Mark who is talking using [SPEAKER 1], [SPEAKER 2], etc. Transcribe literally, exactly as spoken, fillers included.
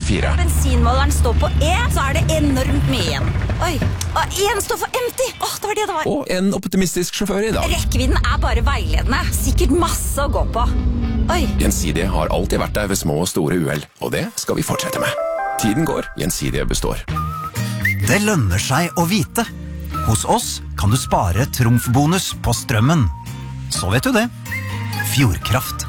[SPEAKER 1] fire.
[SPEAKER 2] Bensinmåleren står på E, så er det enormt mye igjen. Oi, og en står for empty. Åh, det var det det var.
[SPEAKER 1] Og en optimistisk sjåfør i dag.
[SPEAKER 2] Rekkevidden er bare veiledende. Sikkert masse å gå på. Oi.
[SPEAKER 1] Gjensidige har alltid vært der ved små og store uhell, og det skal vi fortsette med. Tiden går, Gjensidige består.
[SPEAKER 3] Det lønner seg å vite. Hos oss kan du spare trumfbonus på strømmen. Så vet du det. Fjordkraft.